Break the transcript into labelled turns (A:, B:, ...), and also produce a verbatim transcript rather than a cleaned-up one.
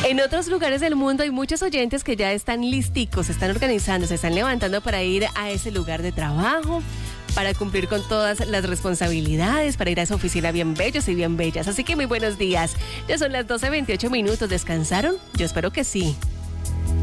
A: En otros lugares del mundo hay muchos oyentes que ya están listicos, se están organizando, se están levantando para ir a ese lugar de trabajo, para cumplir con todas las responsabilidades, para ir a esa oficina bien bellos y bien bellas. Así que muy buenos días. Ya son las doce veintiocho minutos. ¿Descansaron? Yo espero que sí.